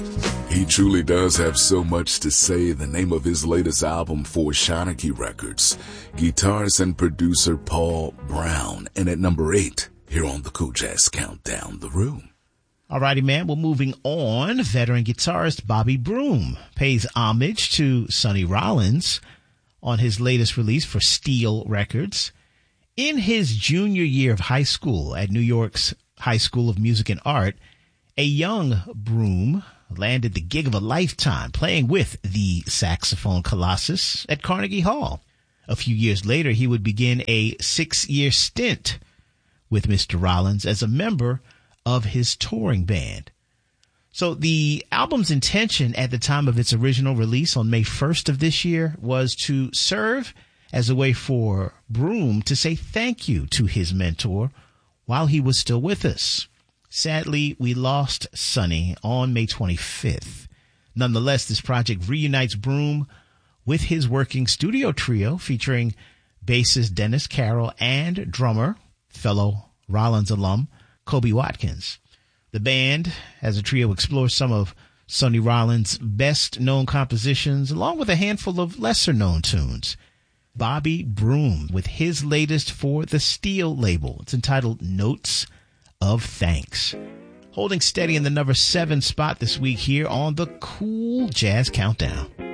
He truly does have so much to say. The name of his latest album for Shanachie Records, guitarist and producer Paul Brown. And at number 8, here on the Cool Jazz Countdown, The Room. Alrighty, man. Well, moving on, veteran guitarist Bobby Broom pays homage to Sonny Rollins on his latest release for Steel Records. In his junior year of high school at New York's High School of Music and Art, a young Broom landed the gig of a lifetime playing with the saxophone colossus at Carnegie Hall. A few years later, he would begin a 6-year stint with Mr. Rollins as a member of his touring band. So the album's intention at the time of its original release on May 1st of this year was to serve as a way for Broom to say thank you to his mentor while he was still with us. Sadly, we lost Sonny on May 25th. Nonetheless, this project reunites Broom with his working studio trio featuring bassist Dennis Carroll and drummer, fellow Rollins alum, Kobe Watkins. The band, as a trio, explores some of Sonny Rollins' best-known compositions, along with a handful of lesser-known tunes. Bobby Broom with his latest for the Steel label. It's entitled Notes of Thanks. Holding steady in the number 7 spot this week here on the Cool Jazz Countdown.